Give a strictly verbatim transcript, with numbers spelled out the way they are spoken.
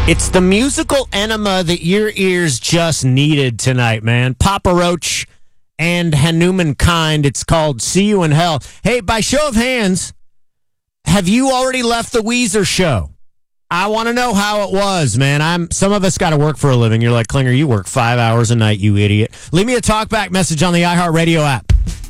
It's the musical enema that your ears just needed tonight, man. Papa Roach and Hanuman Kind. It's called See You in Hell. Hey, by show of hands, have you already left the Weezer show? I want to know how it was, man. I'm. Some of us got to work for a living. You're like, Klinger, you work five hours a night, you idiot. Leave me a talkback message on the iHeartRadio app.